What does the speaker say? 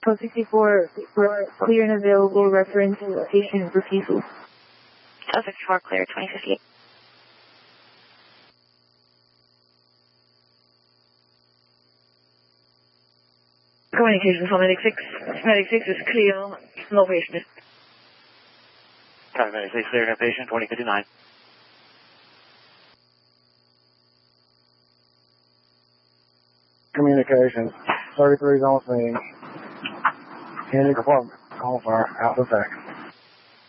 Code 64, clear and available, reference patient refusal. Code 64, clear, 2058. Communications for Medic 6. Medic 6 is clear, no patient. Copy, Medic 6, clear, no patient, 2059. Communications, 33 is on scene. Can you confirm? Call fire, Alpha Tech.